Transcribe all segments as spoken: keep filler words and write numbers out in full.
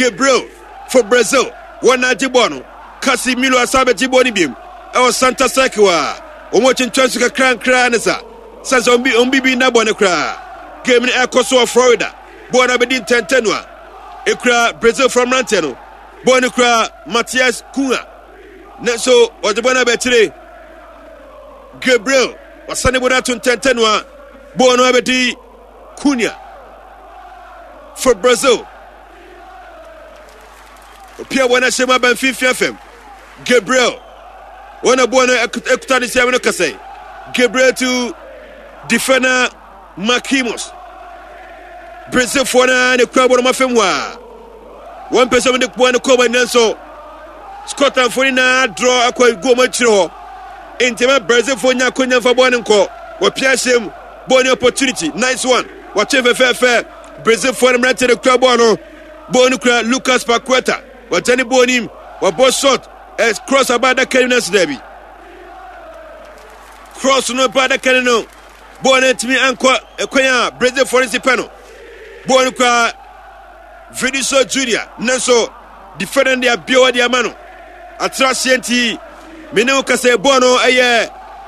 Gabriel for Brazil. One Najibono. Casimiro Asabeti Bonibim. Our Santa Sakwa. Omochin Chansuka Kran Kranesa. Sazombi Umbibi Nabonekra. Game in Ecoso, Florida. Bona Bedin Tentenua. Ekra Brazil from Ranteno. Bonekra Matias Kuna. Neso or the Bona Betire. Gabriel. Wasani Bonatun Tentenua. Bono Abedi Cunha. For Brazil. Pia wana shema ban fifi F M. Gabriel. Wana bwana ekutani siya kase. Gabriel to defender Marquinhos. Brazil fwana ne kwa bwana mafemwa. One person with the bwana koba nanso. Scotland fwana na draw akwa goma chiro. Intima Brazil fwana kunya fa bwana nko. Wa pia shem bwana opportunity. Nice one. Wa cheve fair fair. Brazil fwana mrante ne kwa bwana. Bwana kwa Lucas Paqueta. Watani bonim wa boss shot as cross about the Kenya's derby. Cross no bada Kenyan. Born to me anko Equia Brazil for his panel. Born kwa Vinicius Junior Neso defending their bio dia mano. Atrasienti Mino kase bono aye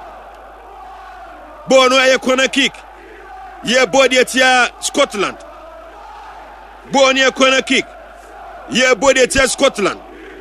Bono aye corner kick. Ye body atia Scotland. Bono corner kick. Yeah, body at Scotland.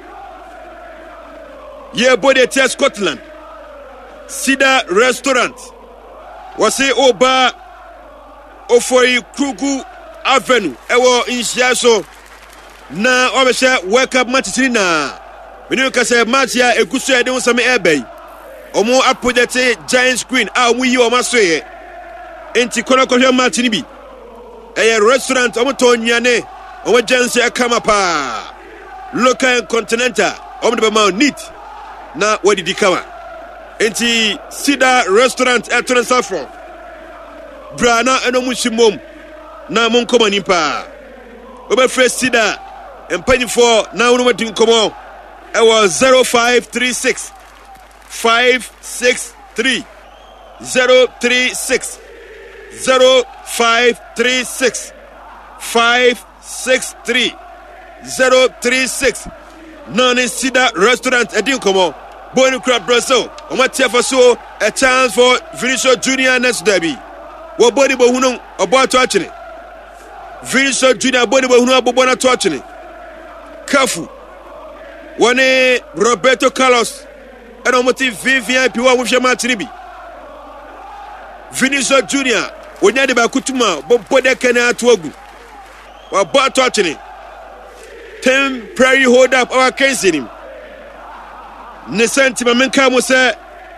Yeah, body at Scotland. Sida restaurant. Wase oba ofoi Krugu Avenue. Ewo inshiaso na obesha wake up match na. Minu kase match ya ekusu ede unsame ebe. Omo apojete giant screen a omu yi omo soye. Enti kono kohwe match ni bi. Eye restaurant omo to nyane. Omo jansi akama pa local and continental omo de ma neat na wadi dikama enti Sida restaurant etron safro brana eno musimom na mon komani pa obe fresh Sida empany for na wono madi nkomo e was zero five three six five six three zero three six zero five three six five six three zero three six Nani Sida restaurant Edin Komo Boni Crab Brazil Omatia Faso a chance for Vinicius Junior next derby. What body bohunum about touching it. Vinicius Junior body bohunum abona touching it. Kafu Wane Roberto Carlos and Omoti V I P one with your matinibi. Vinicius Junior when you ba kutuma bo bode kana atuogu. About touching it. Temporary hold up our case in him. Nesenti mamenka mo se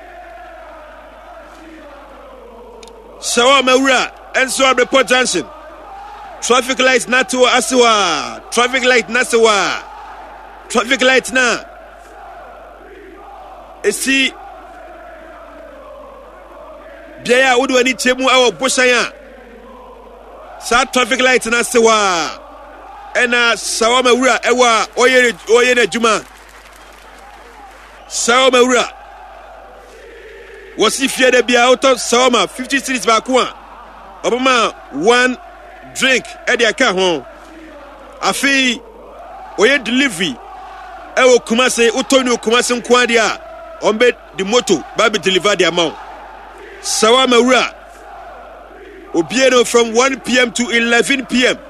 Sawa Maura and so report Johnson. Traffic light Natu Asiwa. Traffic light Nasawa. Traffic light na. Esi Biaya udu ani chemu awo boshaya. Sa traffic light Nasawa. Ena Sawa Maura ewa oye oye na juma. Sawa Maura wasi fie de bia auto Sawa fifty cities ba ko a obama one drink e de aka ho afi oye delivery e wo Kumase utonu Kumase nko ade a ombe the moto ba be deliver the amount. Sawa Maura obieno from one p m to eleven p m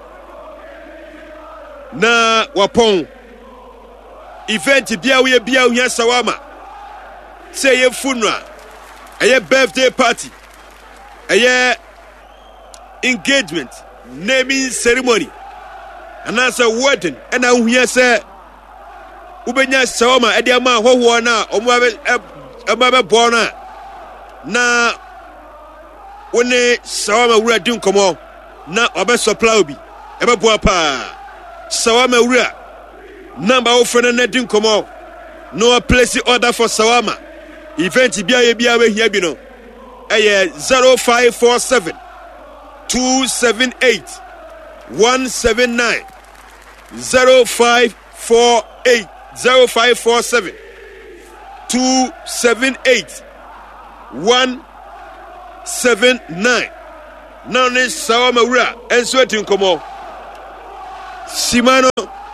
na wapon event bia we bia uhia Sawama say ye funeral a birthday party a engagement naming ceremony and as a wedding and now here say ubenya Sawama e dia ma hoho na omo abe bona na woni Sawama wura din komo na obe supply obi e be boa pa Sawama wura number of friend na din komo no place order for Sawama event bia ye bia we hia bi no eh zero five four seven two seven eight one seven nine zero five four eight zero five four seven two seven eight one seven nine now ne Sawama wura enso tin komo Simano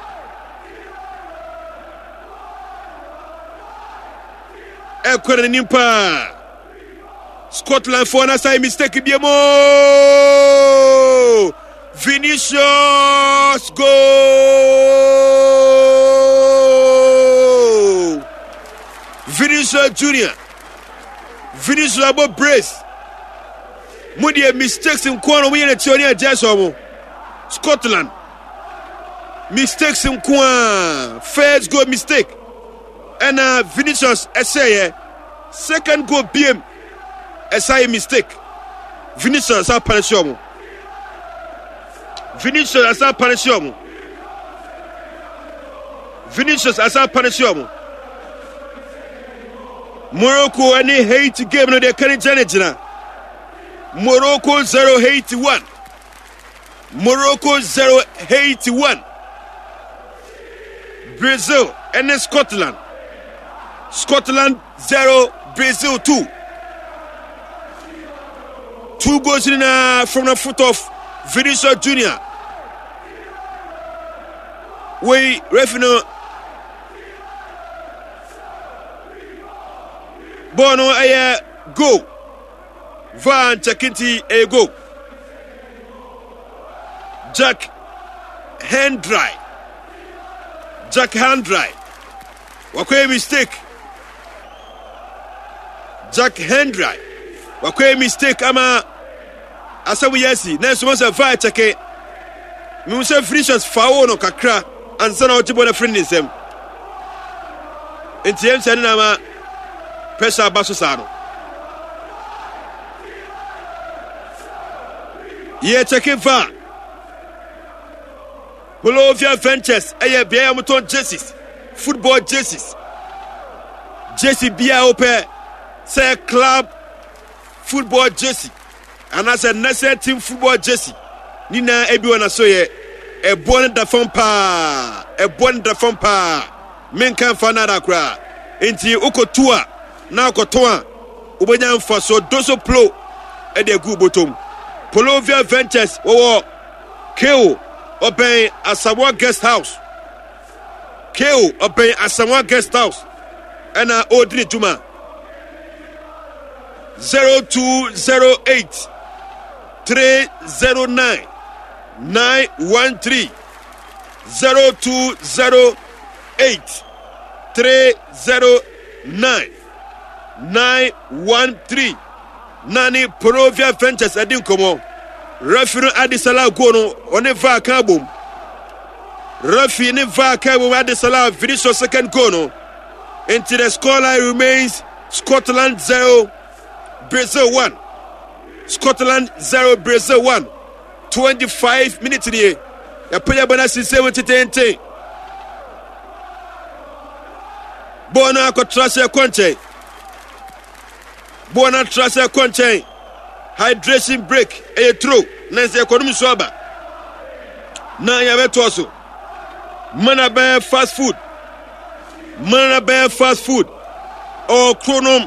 Ekwana nimpa Scotland for na say mistake biemo Vinicius goal Vinicius Junior Vinicius abo brace Mudi mistakes in kwano mwenye tioni ya jaso Scotland mistakes in kwa first goal mistake and uh, Vinicius essay second goal B M essay mistake Vinicius a punishment Vinicius as a punishment Vinicius as a punishment Morocco any hate game no they can't challenge na Morocco zero eighty one Morocco zero eighty one Brazil and Scotland Scotland zero Brazil two two goals in uh, from the foot of Vinicius Junior we referee Bono a go Van Chakinti a go Jack Hendry Jack Hendry wakwe mistake Jack Hendry wakwe mistake ama asabu yesi na so so va chake mi se Vinicius fawo no kakra ansa na otibo na friend nsem ntiem se na ma pesa baso sano ye chake va Bolovia Ventures eye bia amuton jerseys football jerseys jersey bia ope say club football jersey and as a national team football jersey nina ebi wana so ye e bon da fon pa e bon da fon pa men kan fanara kra enti ukotua na ukotoa ubenya mfa so doso plo e de gu botom Bolovia Ventures wo Keo Obey Asamoah Guest House. Keo Obey Asamoah Guest House. And uh, Audrey Juma. zero two zero eight three zero nine nine one three zero two zero eight three zero nine nine one three Nani Bolovia Ventures Adin Komo. Referee Adisala Gono on a va kabum. Referee ne va kabum Adisala Vinicius second goal. Into the scoreline remains Scotland zero, Brazil one. Scotland zero, Brazil one. Twenty-five minutes here. The player bonus is seventy ten. Bona Cotrasa Conte. Bona Trasa Conte. Hydration break a true Nancy economy swaba na ya beto mana be fast food mana be fast food or chronom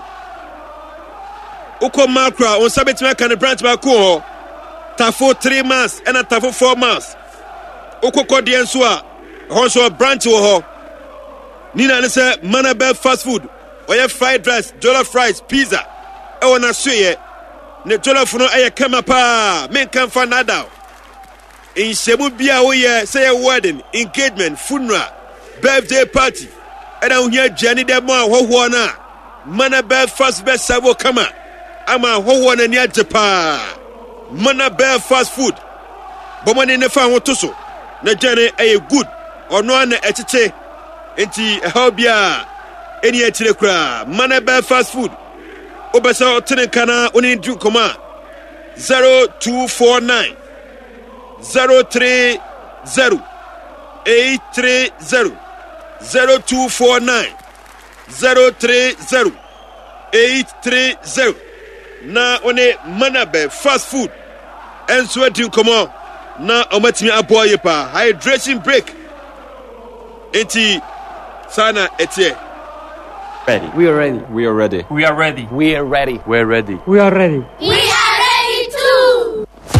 uko makra on sabeti ma kan branch ba ko tafo three months and a tafo four months uko kodien so a hon so branch wo ho nina ne say mana be fast food oya fried rice jollof rice pizza e wona so ye ne jollof no aye kama pa men kan fa nada in sebu bia wo ye say a wedding engagement funeral birthday party and on here journey dem ho ho na mana be fast be sabo kama ama ho ho na ni ajepa mana be fast food bomo ne ne fa ho to so na journey aye good ono na echiche enti how bia eni etire kra mana be fast food Obesa Otene Kana Oni Dukoma zero two four nine zero three zero eight three zero zero two four nine zero three zero eight three zero na one Manabe fast food and sweating come on na omatimi aboye pa hydration break enti sana etie Ready. We are ready. We are ready. We are ready. We are ready. We're ready. We're ready. We are ready. We